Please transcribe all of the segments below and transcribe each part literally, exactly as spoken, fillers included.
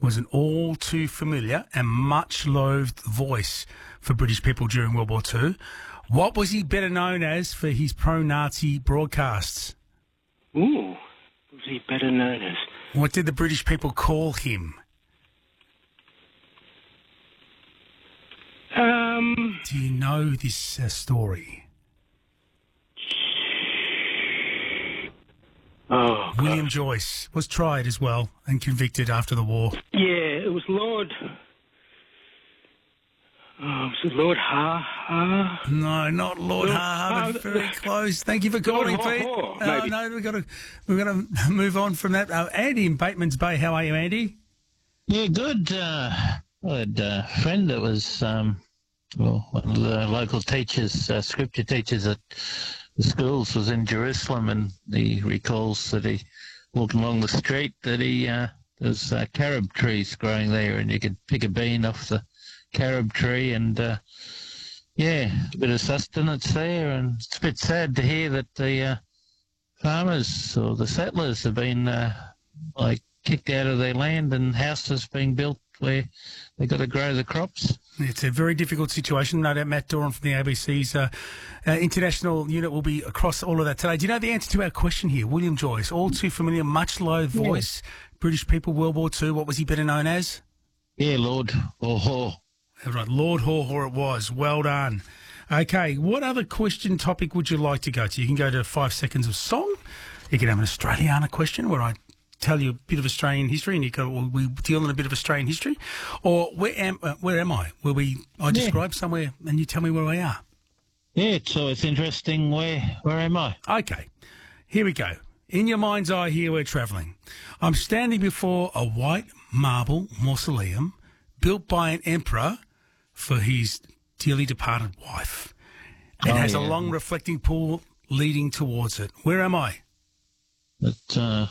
was an all too familiar and much loathed voice for British people during World War Two. What was he better known as for his pro-Nazi broadcasts? Ooh, was he better known as? What did the British people call him? Um. Do you know this uh, story? Oh, God. William Joyce was tried as well and convicted after the war. Yeah, it was Lord... Oh, was it Lord Ha Ha? No, not Lord Lord Ha, but very close. Thank you for calling, Lord Pete. Haw, Oh, maybe. no, we've got to we've got to move on from that. Uh, Andy in Bateman's Bay, how are you, Andy? Yeah, good. Uh, I had a friend that was um, well, one of the local teachers, uh, scripture teachers at the schools, was in Jerusalem, and he recalls that he walking along the street that he uh, there's uh, carob trees growing there, and you could pick a bean off the carob tree, and uh, yeah, a bit of sustenance there. And it's a bit sad to hear that the uh, farmers or the settlers have been uh, like kicked out of their land and houses being built where they've got to grow the crops. It's a very difficult situation. No doubt Matt Doran from the A B C's uh, uh, international unit will be across all of that today. Do you know the answer to our question here? William Joyce, all too familiar, much loathed voice, British people, World War Two. What was he better known as? Yeah, Lord Haw Haw. Right, Lord Haw Haw it was. Well done. Okay, what other question topic would you like to go to? You can go to five seconds of song. You can have an Australiana question where I tell you a bit of Australian history, and you go, well, we deal in a bit of Australian history. Or where am uh, where am I? Where we I Yeah. describe somewhere, and you tell me where we are. Yeah, so it's interesting. Where where am I? Okay, here we go. In your mind's eye, here we're travelling. I'm standing before a white marble mausoleum built by an emperor for his dearly departed wife, and Oh, has a yeah. long reflecting pool leading towards it. Where am I? It uh,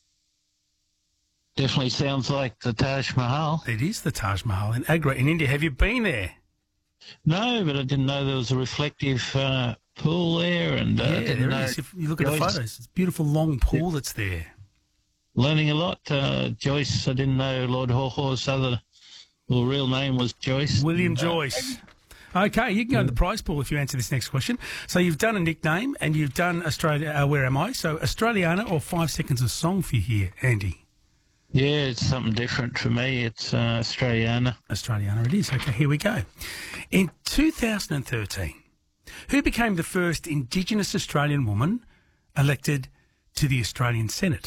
definitely sounds like the Taj Mahal. It is the Taj Mahal in Agra in India. Have you been there? No, but I didn't know there was a reflective uh, pool there, and uh, Yeah, didn't there know is. If you look at the Joyce- photos, it's a beautiful long pool that's there. Learning a lot. Uh, Joyce, I didn't know Lord Haw Haw's other well, real name was Joyce. William And, uh, Joyce. Okay, you can go in the prize pool if you answer this next question. So you've done a nickname and you've done Australia. Uh, where am I? So Australiana or five seconds of song for you here, Andy? Yeah, it's something different for me. It's uh, Australiana. Australiana it is. Okay, here we go. In two thousand thirteen, who became the first Indigenous Australian woman elected to the Australian Senate?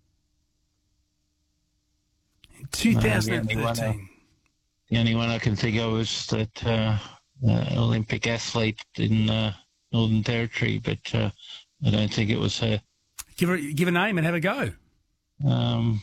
In two thousand thirteen. The only one I can think of is that uh, uh, Olympic athlete in uh, Northern Territory, but uh, I don't think it was her. Give her, give a name and have a go. Um,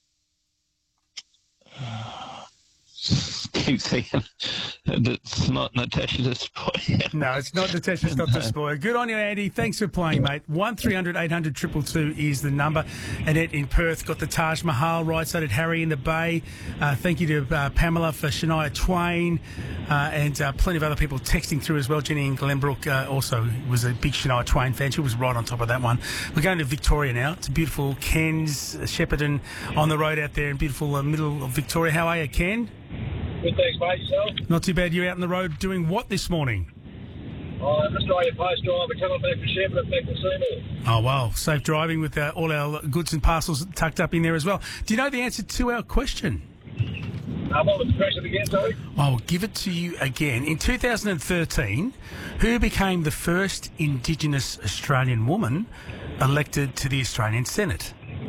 keep thinking that it's not Natasha Despoy. No, it's not Natasha Stop the Spoil. Good on you, Andy. Thanks for playing, mate. one three hundred eight hundred two two two is the number. Annette in Perth got the Taj Mahal right. So did Harry in the Bay. Uh, thank you to uh, Pamela for Shania Twain uh, and uh, plenty of other people texting through as well. Jenny in Glenbrook uh, also was a big Shania Twain fan. She was right on top of that one. We're going to Victoria now. It's a beautiful Ken's, uh, Shepparton on the road out there in beautiful uh, middle of Victoria. How are you, Ken? Good, thanks, mate. Yourself? Not too bad. You're out on the road doing what this morning? Oh, I'm Australia Post driver coming back from Shepparton back to Seymour. Oh, wow. Safe driving with uh, all our goods and parcels tucked up in there as well. Do you know the answer to our question? Uh, what was the question again, sorry? I'll give it to you again. In two thousand thirteen, who became the first Indigenous Australian woman elected to the Australian Senate?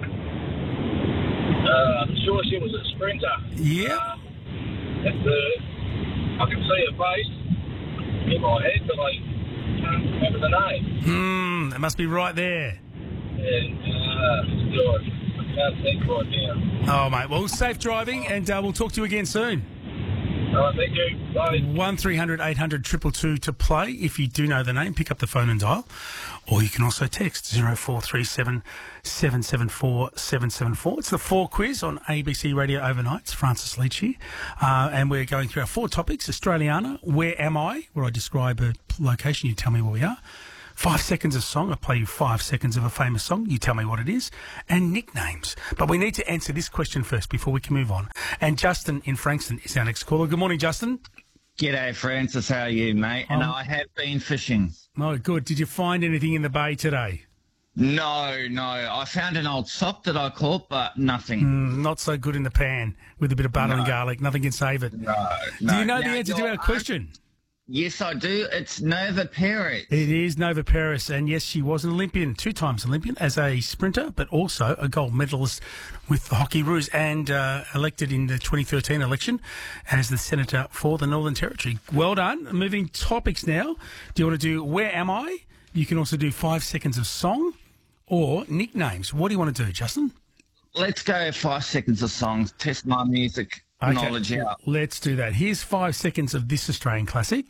Uh, I'm sure she was a sprinter. Yeah. Uh, that's the, I can see her face in my head, but I can't remember the name. Hmm, it must be right there. And, uh, still, I can't think right now. Oh, mate. Well, safe driving, and uh, we'll talk to you again soon. All right, thank you. Bye. one three hundred eight hundred two two two to play. If you do know the name, pick up the phone and dial. Or you can also text zero four three seven seven seven four seven seven four. It's the four quiz on A B C Radio Overnight. It's Francis Leach here. Uh, and we're going through our four topics. Australiana, where am I? Where I describe a location, you tell me where we are. Five seconds of song. I play you five seconds of a famous song. You tell me what it is. And nicknames. But we need to answer this question first before we can move on. And Justin in Frankston is our next caller. Good morning, Justin. G'day, Francis. How are you, mate? And Um, I have been fishing. Oh, good. Did you find anything in the bay today? No, no. I found an old sock that I caught, but nothing. Mm, not so good in the pan with a bit of butter and No. garlic. Nothing can save it. No, Do no. you know Now, the answer to your our question? Yes, I do. It's Nova Perez. It is Nova Paris, and yes, she was an Olympian, two times Olympian as a sprinter, but also a gold medalist with the Hockey Roos, and uh, elected in the twenty thirteen election as the senator for the Northern Territory. Well done. Moving topics now. Do you want to do Where Am I? You can also do five seconds of song or nicknames. What do you want to do, Justin? Let's go five seconds of songs. Test my music knowledge out. Let's do that. Here's five seconds of this Australian classic.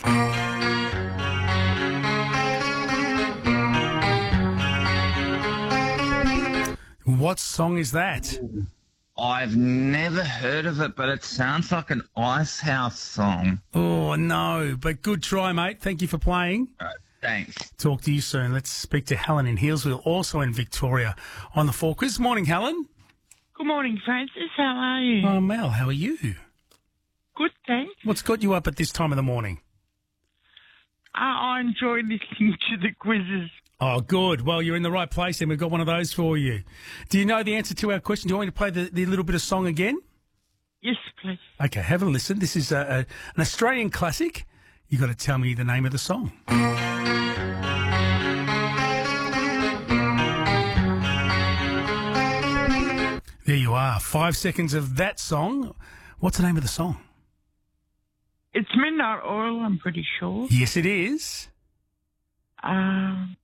What song is that? I've never heard of it, but it sounds like an Ice House song. Oh, no, but good try, mate. Thank you for playing. All right, thanks. Talk to you soon. Let's speak to Helen in Healesville, also in Victoria, on the four quiz. Morning, Helen. Good morning, Francis. How are you? Oh, Mel, how are you? Good, thanks. What's got you up at this time of the morning? Uh, I enjoy listening to the quizzes. Oh, good. Well, you're in the right place, and we've got one of those for you. Do you know the answer to our question? Do you want me to play the, the little bit of song again? Yes, please. Okay, have a listen. This is a, a, an Australian classic. You've got to tell me the name of the song. There you are. Five seconds of that song. What's the name of the song? It's Midnight Oil, I'm pretty sure. Yes, it is. Um,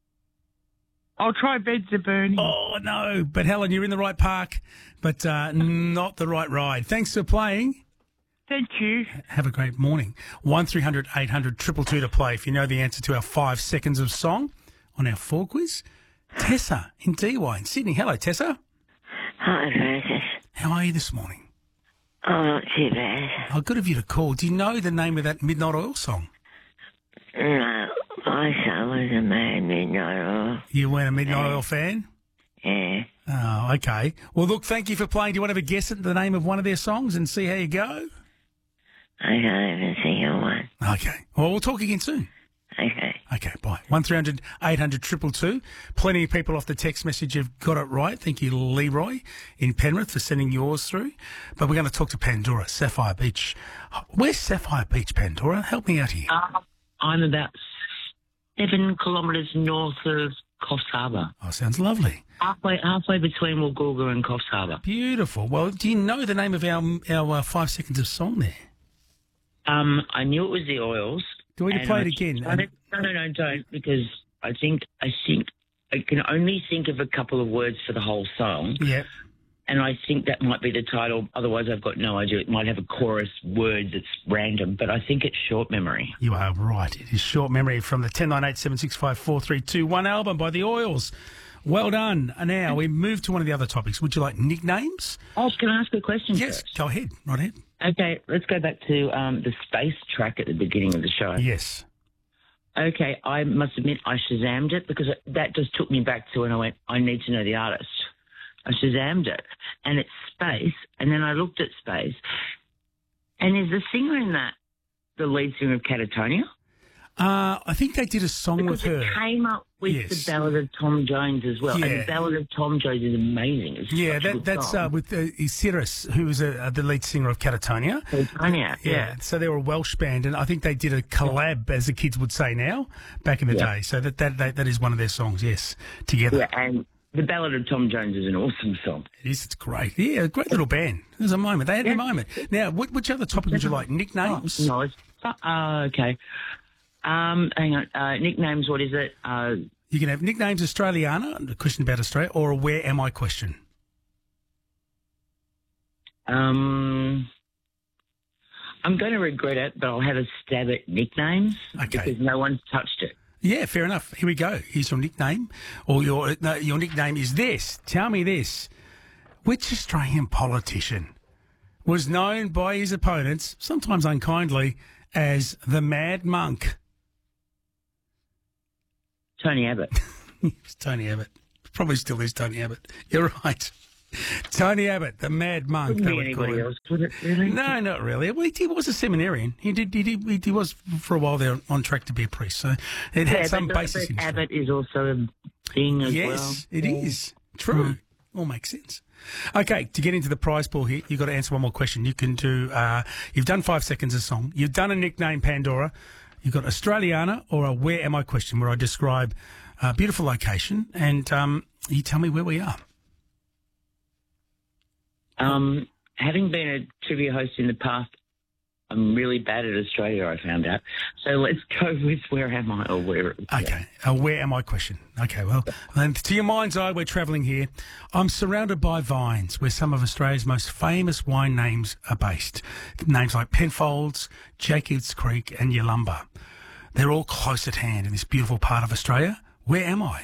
I'll try Beds of Burning. Oh, no. But, Helen, you're in the right park, but uh, not the right ride. Thanks for playing. Thank you. Have a great morning. one three hundred eight hundred two two two to play if you know the answer to our five seconds of song on our four quiz. Tessa in D Y in Sydney. Hello, Tessa. Hi, Francis. How are you this morning? Oh, not too bad. Oh, good of you to call. Do you know the name of that Midnight Oil song? No, my son was a man midnight oil. You weren't a Midnight Oil fan? Yeah. Oh, okay. Well, look, thank you for playing. Do you want to have a guess at the name of one of their songs and see how you go? I can't even think of one. Okay. Well, we'll talk again soon. Okay. Okay, bye. one three hundred eight hundred two two two. Plenty of people off the text message have got it right. Thank you, Leroy in Penrith, for sending yours through. But we're going to talk to Pandora, Sapphire Beach. Where's Sapphire Beach, Pandora? Help me out here. Uh, I'm about seven kilometres north of Coffs Harbour. Oh, sounds lovely. Halfway, halfway between Woolgoolga and Coffs Harbour. Beautiful. Well, do you know the name of our our uh, five seconds of song there? Um, I knew it was the Oils. Do we need to and play I it again? started- No, no, no, don't, because I think I think I can only think of a couple of words for the whole song, Yeah. and I think that might be the title. Otherwise, I've got no idea. It might have a chorus word that's random, but I think it's Short Memory. You are right. It is Short Memory from the ten nine eight seven six five four three two one album by the Oils. Well done. And now we move to one of the other topics. Would you like nicknames? Oh, can I ask a question Yes. first? Go ahead. Right ahead. Okay, let's go back to um, the space track at the beginning of the show. Yes. Okay, I must admit I Shazammed it because it, that just took me back to when I went, I need to know the artist. I Shazammed it, and it's Space, and then I looked at Space, and is the singer in that the lead singer of Catatonia? Uh, I think they did a song Because with her. it came up with Yes. the Ballad of Tom Jones as well, Yeah. and the Ballad of Tom Jones is amazing. It's Yeah, such a that, good that's song. uh, with uh, Cyrus, who was uh, the lead singer of Catatonia. Catatonia, Yeah. yeah. So they were a Welsh band, and I think they did a collab, as the kids would say now, back in the Yeah. day. So that, that that that is one of their songs, yes, together. Yeah, and the Ballad of Tom Jones is an awesome song. It is. It's great. Yeah, a great little band. There's a moment. They had a moment. Now, which, which other topic would you like? Nicknames? No, it's uh, okay. Um, hang on. Uh, nicknames. What is it? Uh, You can have nicknames Australiana, a question about Australia, or a where am I question. um, I'm going to regret it, but I'll have a stab at nicknames Okay. because no one's touched it. Yeah, fair enough. Here we go. Here's your nickname, or your no, your nickname is this. Tell me this: which Australian politician was known by his opponents, sometimes unkindly, as the Mad Monk? Tony Abbott. It's Tony Abbott. Probably still is Tony Abbott. You're right. Tony Abbott, the mad monk. Couldn't they be would call anybody him. else, would it, really? No, not really. Well, he, he was a seminarian. He did. He, did, he was for a while there on track to be a priest. So it had Yeah, some but, basis but in history. Abbott is also a thing as well. Yes, it is. True. All makes sense. Okay, to get into the prize pool here, you've got to answer one more question. You can do, uh, you've done five seconds of song. You've done a nickname, Pandora. You've got Australiana or a Where Am I question, where I describe a beautiful location and um, you tell me where we are. Um, having been a trivia host in the past, I'm really bad at Australia, I found out. So let's go with Where Am I or Where... Okay, a Where Am I question. Okay, well, and to your mind's eye, we're travelling here. I'm surrounded by vines where some of Australia's most famous wine names are based. Names like Penfolds, Jacobs Creek and Yalumba. They're all close at hand in this beautiful part of Australia. Where am I?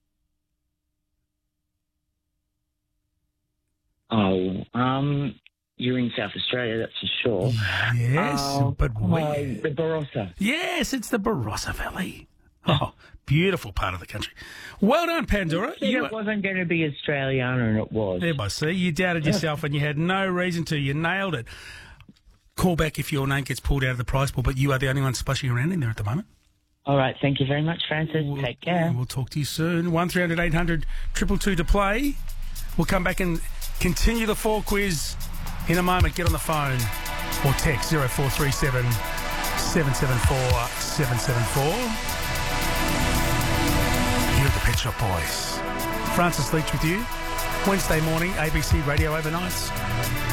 Oh, um, you're in South Australia, that's for sure. Yes, Oh, but where? oh, the Barossa. Yes, it's the Barossa Valley. Oh, beautiful part of the country. Well done, Pandora. You said You, it wasn't going to be Australiana, and it was. there, I see. You doubted yourself and you had no reason to. You nailed it. Call back if your name gets pulled out of the prize pool, but you are the only one splashing around in there at the moment. All right, thank you very much, Francis. Take care. We'll talk to you soon. one three hundred eight hundred two two two to play. We'll come back and continue the four quiz in a moment. Get on the phone or text zero four three seven seven seven four seven seven four. Here at the Pet Shop Boys. Francis Leach with you. Wednesday morning, A B C Radio Overnights.